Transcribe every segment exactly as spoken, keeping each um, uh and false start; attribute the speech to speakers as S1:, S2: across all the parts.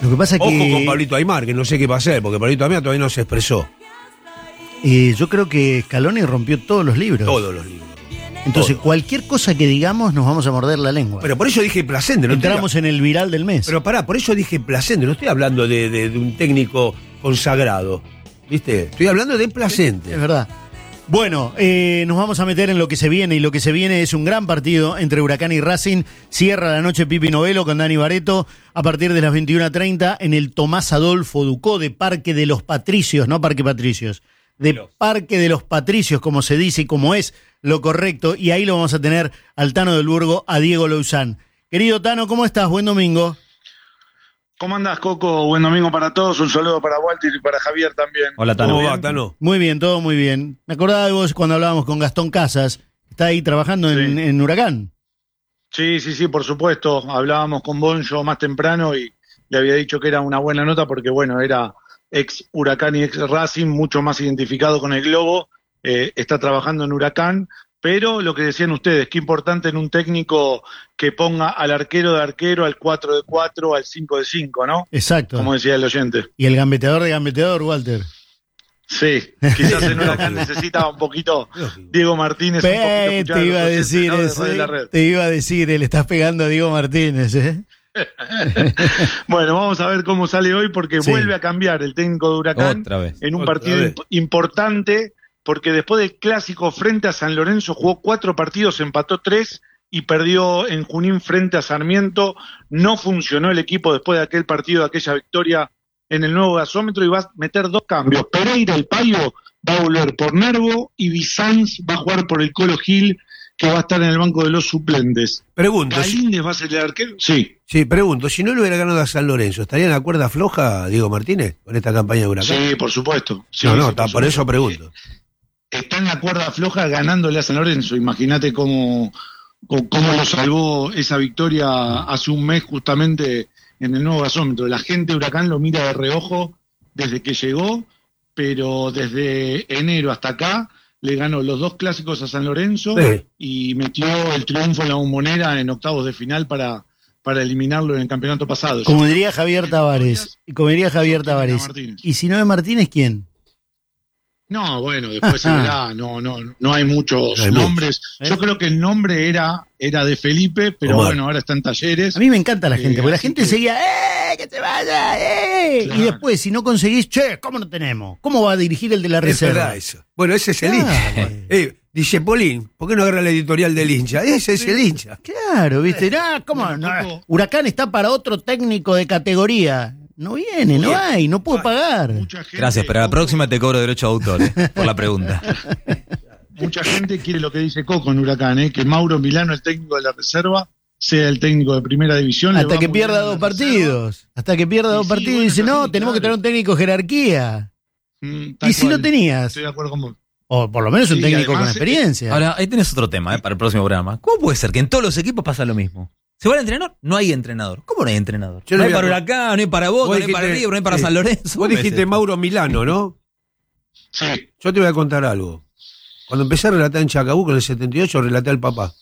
S1: Lo que pasa es que...
S2: Ojo con Pablito Aimar, que no sé qué va a hacer, porque Pablito Aimar todavía no se expresó.
S1: Eh, yo creo que Scaloni rompió todos los libros.
S2: Todos los libros.
S1: Entonces,
S2: Todo.
S1: Cualquier cosa que digamos nos vamos a morder la lengua.
S2: Pero por eso dije Plasente. No
S1: Entramos
S2: estoy...
S1: en el viral del mes.
S2: Pero pará, por eso dije Plasente. No estoy hablando de, de, de un técnico consagrado. ¿Viste? Estoy hablando de Plasente.
S1: Es verdad. Bueno, eh, nos vamos a meter en lo que se viene, y lo que se viene es un gran partido entre Huracán y Racing. Cierra la noche Pipi Novello con Dani Barreto a partir de las veintiuna treinta en el Tomás Adolfo Ducó de Parque de los Patricios, no Parque Patricios, de
S2: Pero.
S1: Parque de los Patricios, como se dice y como es lo correcto, y ahí lo vamos a tener al Tano del Burgo, a Diego Louzán. Querido Tano, ¿cómo estás? Buen domingo.
S3: ¿Cómo andás, Coco? Buen domingo para todos, un saludo para Walter y para Javier también.
S4: Hola, Tano.
S2: ¿Cómo va, Tano?
S1: Muy bien, todo muy bien. Me acordaba de vos cuando hablábamos con Gastón Casas, está ahí trabajando en,
S3: Sí.
S1: en Huracán.
S3: Sí, sí, sí, por supuesto. Hablábamos con Bonjo más temprano y le había dicho que era una buena nota porque, bueno, era ex Huracán y ex Racing, mucho más identificado con el Globo. Eh, está trabajando en Huracán, pero lo que decían ustedes, qué importante en un técnico que ponga al arquero de arquero, al cuatro de cuatro, al cinco de cinco, ¿no?
S1: Exacto.
S3: Como decía el oyente.
S1: Y el gambeteador de gambeteador, Walter.
S3: Sí, quizás en Huracán necesita un poquito Diego Martínez. Un poquito
S1: Pe,
S3: escuchar
S1: te
S3: a
S1: iba a
S3: los
S1: decir
S3: oyentes, ¿no? de
S1: eso,
S3: Radio La Red.
S1: te iba a decir, le estás pegando a Diego Martínez, ¿eh?
S3: Bueno, vamos a ver cómo sale hoy porque
S1: Sí.
S3: vuelve a cambiar el técnico de Huracán
S4: Otra vez.
S3: en un
S2: Otra
S3: partido
S2: vez.
S3: imp- importante porque después del clásico frente a San Lorenzo jugó cuatro partidos, empató tres y perdió en Junín frente a Sarmiento. No funcionó el equipo después de aquel partido, de aquella victoria en el nuevo gasómetro y va a meter dos cambios. Pereira, el Payo, va a volver por Nervo y Bizanz va a jugar por el Colo Gil, que va a estar en el banco de los suplentes.
S2: Pregunto. si-
S3: ¿Galíndez va a ser el arquero? Sí.
S2: Sí, pregunto. Si no le hubiera ganado a San Lorenzo, ¿estaría en la cuerda floja Diego Martínez con esta campaña de Huracán?
S3: Sí, por supuesto. Sí,
S2: no, no,
S3: sí,
S2: ta- por
S3: supuesto.
S2: eso pregunto.
S3: Está en la cuerda floja ganándole a San Lorenzo. Imagínate cómo, cómo, cómo lo salvó esa victoria hace un mes justamente en el nuevo gasómetro. La gente de Huracán lo mira de reojo desde que llegó, pero desde enero hasta acá le ganó los dos clásicos a San Lorenzo
S2: Sí.
S3: y metió el triunfo en la Bombonera en octavos de final para, para eliminarlo en el campeonato pasado.
S1: Como diría Javier Tavares, como diría Javier Tavares.
S3: Martínez.
S1: Y si no es Martínez, ¿quién?
S3: No, bueno, después se verá, no, no, no hay muchos
S2: No hay
S3: nombres.
S1: muchos.
S3: Yo creo que el nombre era, era de Felipe, pero
S2: Omar.
S3: bueno, ahora está en Talleres.
S1: A mí me encanta la gente,
S3: Eh,
S1: porque la
S3: así
S1: gente
S3: que-
S1: seguía, ¡eh! ¡Que te vaya! ¡eh!
S3: Claro.
S1: Y después, si no conseguís, che, ¿cómo no tenemos? ¿Cómo va a dirigir el de la
S2: Es
S1: reserva?
S2: verdad eso. Bueno, ese es el
S1: Claro.
S2: hincha. Eh, dice Polín, ¿por qué no agarra la editorial del hincha? Ese es el hincha.
S1: Claro, ¿viste? No, ¿cómo?
S3: Bueno,
S1: No,
S3: Coco.
S1: Huracán está para otro técnico de categoría. No viene, no
S2: Bien.
S1: hay, no puedo pagar.
S3: Mucha gente,
S4: Gracias, pero a la
S3: Coco,
S4: próxima te cobro derecho de autor, eh, por la pregunta.
S3: Mucha gente quiere lo que dice Coco en Huracán, ¿eh? Que Mauro Milano, el técnico de la reserva, sea el técnico de primera división. Le
S1: Hasta
S3: va
S1: que
S3: muy bien
S1: pierda
S3: en la
S1: dos
S3: reserva.
S1: partidos. Hasta que pierda
S3: Y
S1: dos
S3: sí,
S1: partidos y
S3: bueno,
S1: dice,
S3: es
S1: no,
S3: así,
S1: tenemos que
S3: claro.
S1: tener un técnico jerarquía.
S3: Mm, tal
S1: Y si
S3: cual.
S1: lo tenías,
S3: Estoy de acuerdo con vos.
S1: o por lo menos un
S3: Sí,
S1: técnico con
S3: además,
S1: experiencia.
S4: Ahora, ahí tenés otro tema, eh, para el próximo programa. ¿Cómo puede ser que en todos los equipos pasa lo mismo? ¿Se va el entrenador? No hay entrenador. ¿Cómo no hay entrenador?
S2: Yo
S4: no
S2: le
S4: hay
S2: voy a-
S4: para Huracán, no hay para Boca, no
S2: Vos
S4: hay para
S2: dijiste-
S4: River, no hay para
S2: sí.
S4: San Lorenzo.
S2: Vos
S4: ¿Cómo es
S2: dijiste
S4: esto?
S2: Mauro Milano, ¿no?
S3: Sí.
S2: Yo te voy a contar algo. Cuando empecé a relatar en Chacabuco en el setenta y ocho, relaté al papá.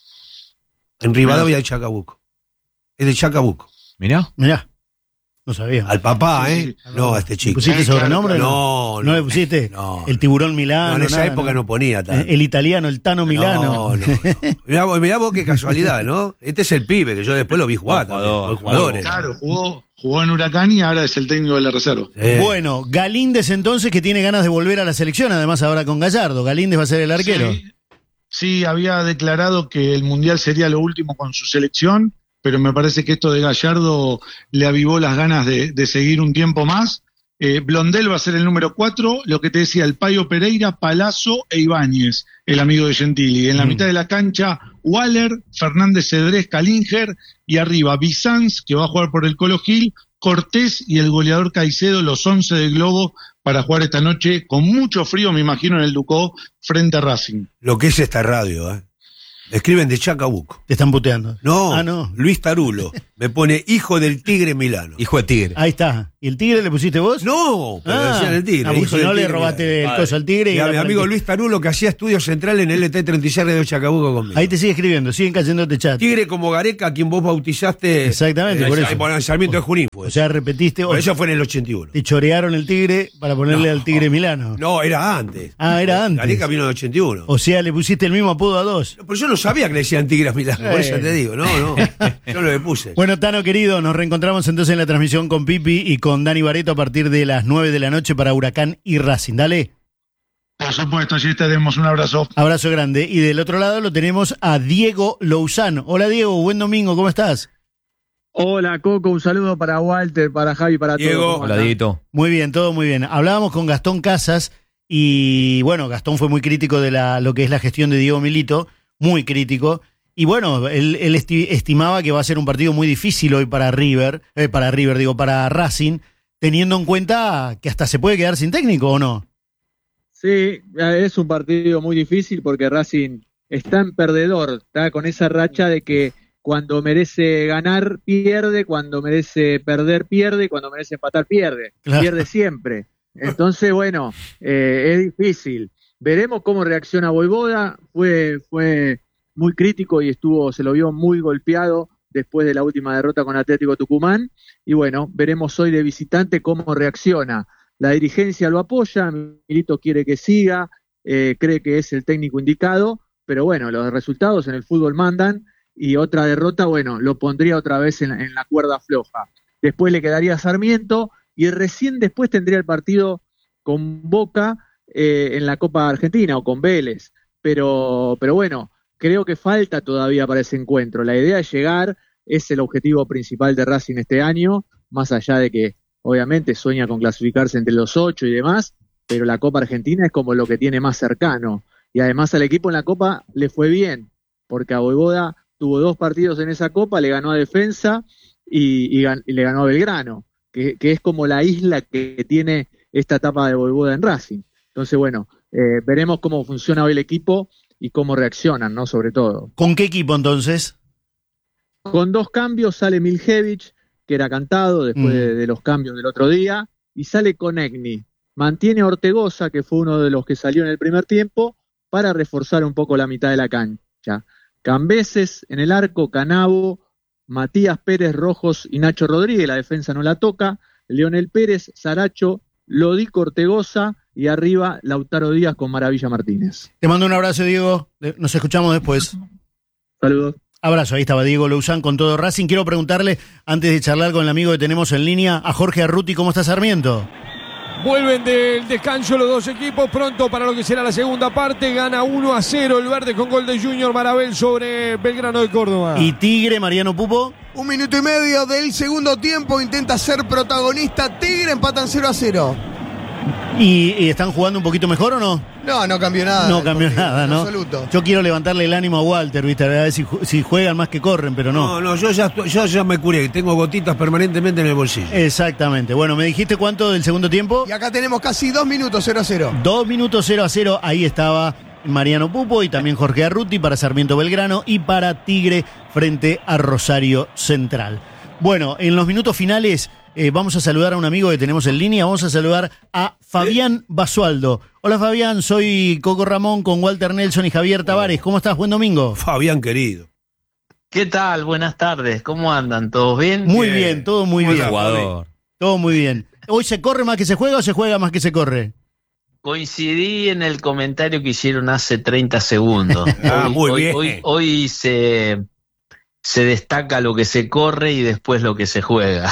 S2: En Rivadavia de Chacabuco. Es de Chacabuco.
S4: Mirá.
S1: Mirá, no sabía.
S2: Al papá,
S3: Sí,
S2: ¿eh?
S3: sí.
S2: No, a este
S1: ¿Le
S2: chico.
S1: pusiste
S3: Sí, claro,
S1: sobrenombre?
S2: No,
S1: ¿No
S2: no.
S1: le pusiste?
S2: No,
S1: El tiburón Milano.
S2: No, en esa
S1: nada,
S2: época no,
S1: ¿no?
S2: ponía tanto.
S1: El italiano, el Tano Milano.
S2: No, no, no. Mirá, vos- mirá vos qué casualidad, ¿no? Este es el pibe, que yo después lo vi jugar.
S4: Buen
S2: también,
S4: jugador,
S2: buen jugador era.
S3: Claro, jugó, jugó en Huracán y ahora es el técnico de la reserva.
S2: Sí.
S1: Bueno, Galíndez entonces, que tiene ganas de volver a la selección, además ahora con Gallardo. Galíndez va a ser el arquero.
S3: Sí, sí, había declarado que el Mundial sería lo último con su selección, pero me parece que esto de Gallardo le avivó las ganas de, de seguir un tiempo más. Eh, Blondel va a ser el número cuatro, lo que te decía, el Payo Pereira, Palazzo e Ibáñez, el amigo de Gentili. En la
S1: Mm.
S3: mitad de la cancha, Waller, Fernández Cedrés, Calinger, y arriba Bizanz, que va a jugar por el Colo Gil, Cortés y el goleador Caicedo, los once del Globo, para jugar esta noche con mucho frío, me imagino, en el Ducó, frente a Racing.
S2: Lo que es esta radio, ¿eh? Escriben de Chacabuco.
S1: Te están puteando.
S2: No,
S1: Ah, no.
S2: Luis Tarulo. Me pone hijo del Tigre Milano.
S4: Hijo de Tigre.
S1: Ahí está. ¿Y el Tigre le pusiste vos?
S2: No, pero
S1: Ah,
S2: decían el Tigre.
S1: ah, porque
S2: hijo
S1: si no
S2: del
S1: le
S2: Tigre
S1: robaste
S2: Milano.
S1: el coso al Tigre.
S2: Y a mi
S1: la
S2: amigo
S1: planté.
S2: Luis Tarulo, que hacía estudio central en L T treinta y seis de Chacabuco conmigo.
S1: Ahí te sigue escribiendo, siguen cayéndote chat.
S2: Tigre como Gareca, a quien vos bautizaste.
S1: Exactamente,
S2: eh,
S1: por eso.
S2: ahí por lanzamiento de Junín. Pues.
S1: O sea, repetiste.
S2: Por
S1: o-
S2: eso fue en el ochenta y uno.
S1: Te chorearon el Tigre para ponerle
S2: No.
S1: al Tigre Milano.
S2: No, era antes.
S1: Ah, era antes.
S2: Gareca vino en el ochenta y uno.
S1: O sea, le pusiste el mismo apodo a dos.
S2: Pero yo no sabía que le decían Tigres Milano, por eso
S1: Eh.
S2: te digo. No, no. Yo lo le puse.
S1: Bueno, Tano querido, nos reencontramos entonces en la transmisión con Pipi y con Dani Barreto a partir de las nueve de la noche para Huracán y Racing. Dale,
S3: Por supuesto, allí te demos un abrazo.
S1: abrazo grande. Y del otro lado lo tenemos a Diego Lousán. Hola Diego, buen domingo, ¿cómo estás?
S5: Hola Coco, un saludo para Walter, para Javi, para
S2: Diego.
S5: todos. ¿Cómo
S4: Hola,
S5: andan?
S4: Dieguito.
S1: Muy bien, todo muy bien. Hablábamos con Gastón Casas y bueno, Gastón fue muy crítico de la, lo que es la gestión de Diego Milito, muy crítico. Y bueno, él, él esti- estimaba que va a ser un partido muy difícil hoy para River, eh, para River, digo, para Racing, teniendo en cuenta que hasta se puede quedar sin técnico, ¿o no?
S5: Sí, es un partido muy difícil porque Racing está en perdedor, está con esa racha de que cuando merece ganar, pierde, cuando merece perder, pierde, y cuando merece empatar, pierde.
S1: Claro.
S5: Pierde siempre. Entonces, bueno, eh, es difícil. Veremos cómo reacciona Vojvoda. Fue, fue muy crítico y estuvo, se lo vio muy golpeado después de la última derrota con Atlético Tucumán. Y bueno, veremos hoy de visitante cómo reacciona. La dirigencia lo apoya, Milito quiere que siga, eh, cree que es el técnico indicado, pero bueno, los resultados en el fútbol mandan y otra derrota, bueno, lo pondría otra vez en, en la cuerda floja. Después le quedaría Sarmiento y recién después tendría el partido con Boca eh, en la Copa Argentina o con Vélez. Pero, pero bueno, creo que falta todavía para ese encuentro. La idea es llegar, es el objetivo principal de Racing este año, más allá de que obviamente sueña con clasificarse entre los ocho y demás, pero la Copa Argentina es como lo que tiene más cercano. Y además al equipo en la Copa le fue bien, porque a Vojvoda tuvo dos partidos en esa Copa, le ganó a Defensa y, y, gan- y le ganó a Belgrano, que, que es como la isla que tiene esta etapa de Vojvoda en Racing. Entonces, bueno, eh, veremos cómo funciona hoy el equipo y cómo reaccionan, ¿no? Sobre todo.
S1: ¿Con qué equipo entonces?
S5: Con dos cambios sale Miljevic, que era cantado después
S1: Mm.
S5: de, de los cambios del otro día, y sale Konechny. Mantiene a Ortegoza, que fue uno de los que salió en el primer tiempo, para reforzar un poco la mitad de la cancha. Cambeses en el arco, Canavo, Matías Pérez, Rojos y Nacho Rodríguez, la defensa no la toca, Leonel Pérez, Saracho, Lodico Ortegoza y arriba Lautaro Díaz con Maravilla Martínez.
S1: Te mando un abrazo, Diego. Nos escuchamos después.
S5: Saludos.
S1: Abrazo, ahí estaba Diego Lousán con todo Racing. Quiero preguntarle, antes de charlar con el amigo que tenemos en línea, a Jorge Arruti, ¿cómo está Sarmiento?
S6: Vuelven del descanso los dos equipos, pronto para lo que será la segunda parte. Gana uno a cero el verde con gol de Junior Marabel sobre Belgrano de Córdoba.
S1: ¿Y Tigre, Mariano Pupo?
S7: Un minuto y medio del segundo tiempo, intenta ser protagonista. Tigre empatan cero a cero.
S1: ¿Y, y están jugando un poquito mejor o no?
S7: No, no cambió nada.
S1: No cambió
S7: Porque,
S1: nada,
S7: en
S1: ¿no?
S7: absoluto.
S1: Yo quiero levantarle el ánimo a Walter, ¿viste? A ver si, ju- si juegan más que corren, pero no.
S2: No, no, yo ya, estoy- yo ya me curé. Tengo gotitas permanentemente en el bolsillo.
S1: Exactamente. Bueno, ¿me dijiste cuánto del segundo tiempo?
S7: Y acá tenemos casi dos minutos cero a cero.
S1: Dos minutos cero a cero. Ahí estaba Mariano Pupo y también Jorge Arruti para Sarmiento Belgrano y para Tigre frente a Rosario Central. Bueno, en los minutos finales eh, vamos a saludar a un amigo que tenemos en línea. Vamos a saludar a Fabián Basualdo. Hola Fabián, soy Coco Ramón con Walter Nelson y Javier Tavares. ¿Cómo estás? Buen domingo.
S2: Fabián querido.
S8: ¿Qué tal? Buenas tardes. ¿Cómo andan? ¿Todos bien?
S1: Muy
S2: Bien.
S1: bien, todo muy
S2: Hola,
S1: bien.
S4: Jugador.
S1: Todo muy bien. ¿Hoy se corre más que se juega o se juega más que se corre?
S8: Coincidí en el comentario que hicieron hace treinta segundos.
S2: Ah,
S8: Hoy-
S2: muy
S8: hoy,
S2: bien.
S8: Hoy, hoy se, se destaca lo que se corre y después lo que se juega.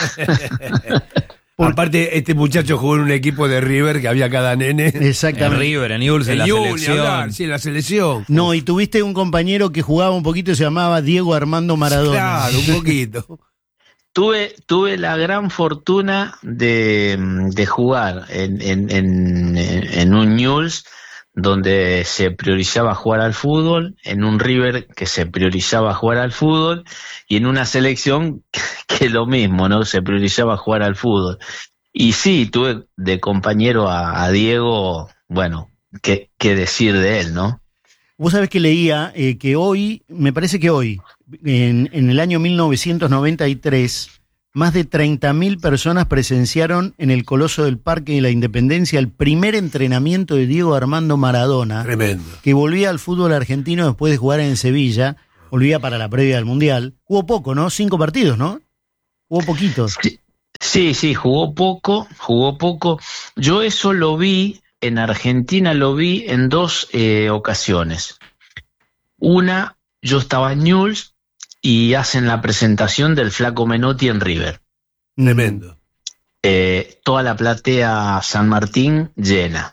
S2: Aparte, este muchacho jugó en un equipo de River que había cada nene.
S4: En
S1: Exactamente.
S4: River, en Newell's, en
S2: El
S4: la
S2: Juni,
S4: selección.
S2: hablar, sí, en la selección.
S1: No, y tuviste un compañero que jugaba un poquito y se llamaba Diego Armando Maradona.
S2: Claro, un poquito.
S8: Tuve, tuve la gran fortuna de, de jugar en, en, en, en un Newell's donde se priorizaba jugar al fútbol, en un River que se priorizaba jugar al fútbol y en una selección que lo mismo, ¿no? Se priorizaba jugar al fútbol. Y sí, tuve de compañero a, a Diego, bueno, qué, qué decir de él, ¿no?
S1: Vos sabés que leía eh, que hoy, me parece que hoy, en, en el año mil novecientos noventa y tres, más de treinta mil personas presenciaron en el Coloso del Parque de la Independencia el primer entrenamiento de Diego Armando Maradona.
S2: Tremendo.
S1: Que volvía al fútbol argentino después de jugar en Sevilla, volvía para la previa del Mundial. Jugó poco, ¿no? Cinco partidos, ¿no? Jugó poquito.
S8: Sí, sí, sí, jugó poco, jugó poco. Yo eso lo vi, en Argentina lo vi en dos eh, ocasiones. Una, yo estaba en Newell's, y hacen la presentación del Flaco Menotti en River.
S2: Tremendo.
S8: Eh, toda la platea San Martín llena.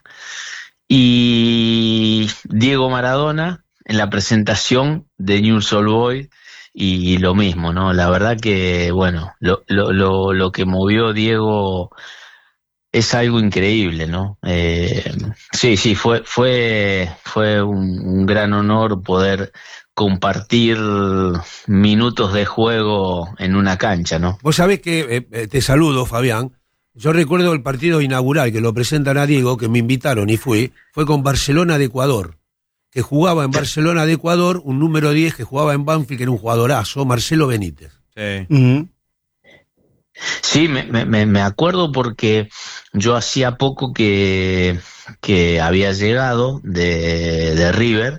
S8: Y Diego Maradona en la presentación de Newell's Old Boys, y lo mismo, ¿no? La verdad que, bueno, lo, lo, lo, lo que movió Diego es algo increíble, ¿no? Eh, sí, sí, fue, fue, fue un, un gran honor poder compartir minutos de juego en una cancha, ¿no?
S2: Vos sabés que, eh, te saludo, Fabián, yo recuerdo el partido inaugural que lo presentan a Diego, que me invitaron y fui, fue con Barcelona de Ecuador, que jugaba en Barcelona de Ecuador un número diez que jugaba en Banfield, que era un jugadorazo, Marcelo Benítez.
S4: Sí.
S1: Uh-huh.
S8: Sí, me, me, me acuerdo porque yo hacía poco que, que había llegado de, de River,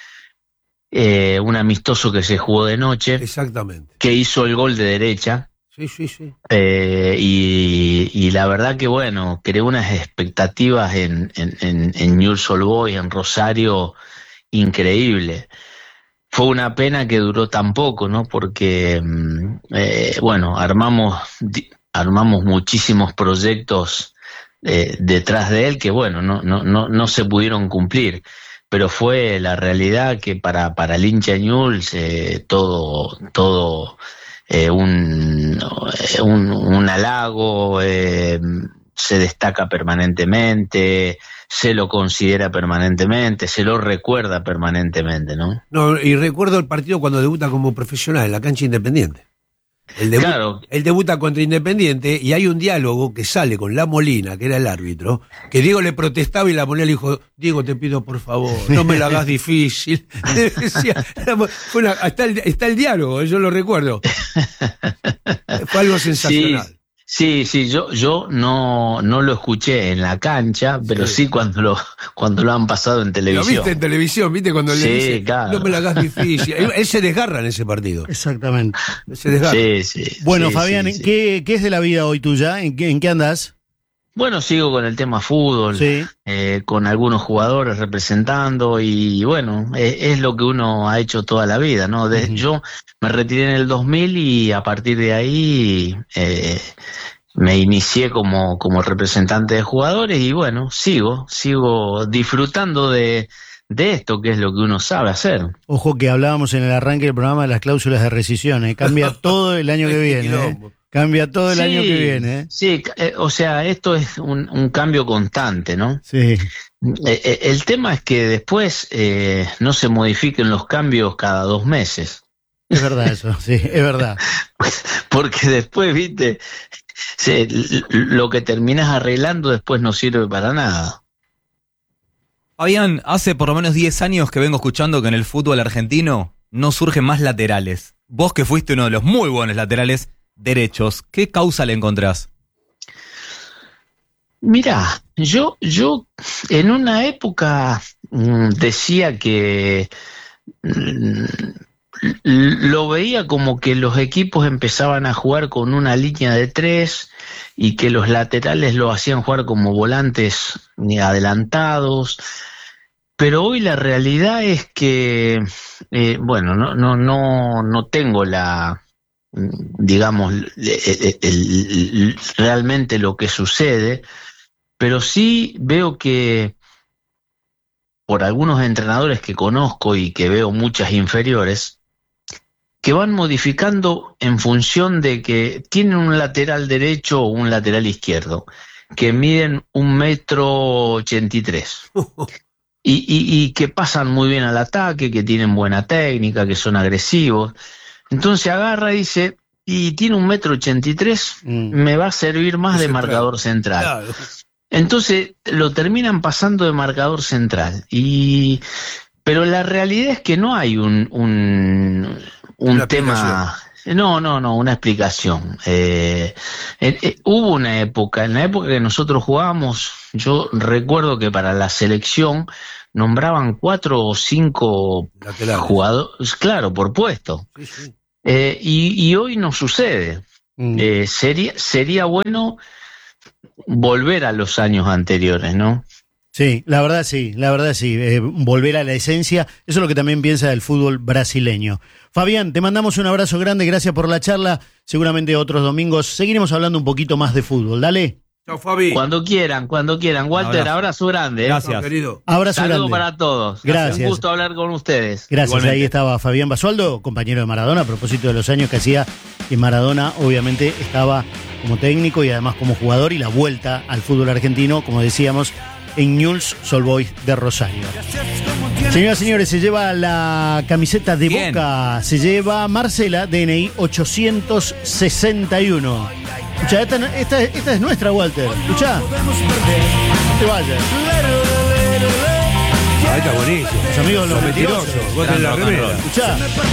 S8: Eh, un amistoso que se jugó de noche.
S2: Exactamente.
S8: Que hizo el gol de derecha.
S2: Sí, sí, sí.
S8: Eh, y, y la verdad que, bueno, creó unas expectativas en, en, en, en Newell's Old Boys, en Rosario, increíble. Fue una pena que duró tan poco, ¿no? Porque, eh, bueno, armamos, armamos muchísimos proyectos eh, detrás de él que, bueno, no, no, no, no se pudieron cumplir. Pero fue la realidad que para, para el hincha Newell's eh, todo, todo eh, un, un, un halago, eh, se destaca permanentemente, se lo considera permanentemente, se lo recuerda permanentemente, ¿no?
S2: No, y recuerdo el partido cuando debuta como profesional en la cancha Independiente. Él, debu
S8: claro.
S2: él debuta contra Independiente y hay un diálogo que sale con La Molina, que era el árbitro, que Diego le protestaba y La Molina le dijo, Diego, te pido por favor, no me la hagas difícil. Decía, fue una, está, el, está el diálogo, yo lo recuerdo. Fue algo sensacional.
S8: Sí. Sí, sí, yo, yo no, no lo escuché en la cancha, pero sí, sí cuando lo, cuando lo han pasado en televisión.
S2: Lo viste en televisión, viste cuando
S8: sí,
S2: le dice,
S8: claro.
S2: No me la hagas difícil. Él, él se desgarra en ese partido.
S1: Exactamente.
S2: Se desgarra.
S8: Sí, sí.
S1: Bueno,
S8: sí,
S1: Fabián,
S8: sí, sí.
S1: ¿qué, ¿qué es de la vida hoy tuya? ¿En qué, en qué andás?
S8: Bueno, sigo con el tema fútbol,
S1: sí.
S8: eh, con algunos jugadores representando y bueno, es, es lo que uno ha hecho toda la vida, ¿no? De, uh-huh. Yo me retiré en el dos mil y a partir de ahí eh, me inicié como, como representante de jugadores y bueno, sigo, sigo disfrutando de, de esto, que es lo que uno sabe hacer.
S1: Ojo que hablábamos en el arranque del programa de las cláusulas de rescisión, ¿eh? Cambia todo el año que viene, ¿eh? Cambia todo el sí, año que viene, ¿eh?
S8: Sí, eh, o sea, esto es un, un cambio constante, ¿no?
S1: Sí.
S8: Eh, el tema es que después eh, no se modifiquen los cambios cada dos meses.
S1: Es verdad eso, sí, es verdad.
S8: Porque después, viste, sí, lo que terminas arreglando después no sirve para nada.
S4: Fabián, hace por lo menos diez años que vengo escuchando que en el fútbol argentino no surgen más laterales. Vos que fuiste uno de los muy buenos laterales derechos, ¿qué causa le encontrás?
S8: Mirá, yo, yo en una época mmm, decía que mmm, lo veía como que los equipos empezaban a jugar con una línea de tres y que los laterales lo hacían jugar como volantes adelantados, pero hoy la realidad es que, eh, bueno, no, no, no, no tengo la... digamos, el, el, el, realmente lo que sucede, pero sí veo que por algunos entrenadores que conozco y que veo muchas inferiores, que van modificando en función de que tienen un lateral derecho o un lateral izquierdo, que miden un metro ochenta y tres. Y, y, y que pasan muy bien al ataque, que tienen buena técnica, que son agresivos. Entonces agarra y dice, y tiene un metro ochenta y tres, mm. me va a servir más de marcador central. Claro. Entonces lo terminan pasando de marcador central. Y pero la realidad es que no hay un, un, un
S2: Una
S8: tema... No, no, no, una explicación. Eh, eh, eh, hubo una época, en la época que nosotros jugábamos, yo recuerdo que para la selección nombraban cuatro o cinco
S2: Laterales.
S8: jugadores, claro, por puesto.
S2: Sí, sí.
S8: Eh, y, y hoy no sucede.
S1: Mm.
S8: Eh, sería, sería bueno volver a los años anteriores, ¿no?
S1: Sí, la verdad sí, la verdad sí, eh, volver a la esencia, eso es lo que también piensa del fútbol brasileño. Fabián, te mandamos un abrazo grande, gracias por la charla, seguramente otros domingos seguiremos hablando un poquito más de fútbol, dale.
S2: Chao, Fabi.
S8: Cuando quieran, cuando quieran. Walter,
S4: Abrazo.
S8: abrazo grande. ¿eh?
S4: Gracias.
S2: Chao, querido.
S1: Abrazo
S8: Saludos
S1: grande.
S8: para todos.
S1: Gracias.
S8: Un gusto hablar con ustedes.
S1: Gracias,
S4: Igualmente.
S1: ahí estaba Fabián Basualdo, compañero de Maradona, a propósito de los años que hacía que Maradona obviamente estaba como técnico y además como jugador y la vuelta al fútbol argentino, como decíamos, en Newell's Old Boys de Rosario. Señoras y señores, se lleva la camiseta de
S4: Bien.
S1: Boca, se lleva Marcela, D N I ochocientos sesenta y uno. Escuchá, esta, esta, esta es nuestra, Walter. Escuchá. No te vayas.
S2: Ahí está buenísimo.
S1: Los amigos los
S2: Los
S1: mentirosos.
S2: mentirosos. Vos tenés la
S4: Gran rock and
S2: remera.
S4: roll.
S1: Escuchá.